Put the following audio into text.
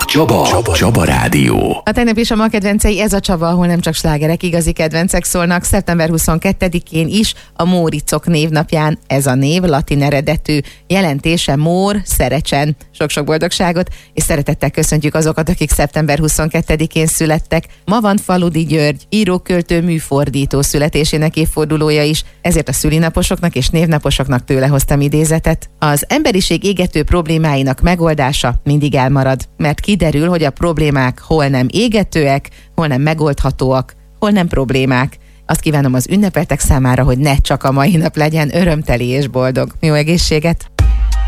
Csaba Rádió. A tegnap is a ma kedvencei, ez a Csaba, ahol nem csak slágerek, igazi kedvencek szólnak. Szeptember 22-én is a Móricok névnapján ez a név latin eredetű, jelentése mór, szerecsen. Sok-sok boldogságot, és szeretettel köszöntjük azokat, akik szeptember 22-én születtek. Ma van Faludi György, író-költő, műfordító születésének évfordulója is, ezért a szülinaposoknak és névnaposoknak tőle hoztam idézetet. Az emberiség égető problémáinak megoldása mindig elmarad, mert kiderül, hogy a problémák hol nem égetőek, hol nem megoldhatóak, hol nem problémák. Azt kívánom az ünnepeltek számára, hogy ne csak a mai nap legyen örömteli és boldog. Jó egészséget!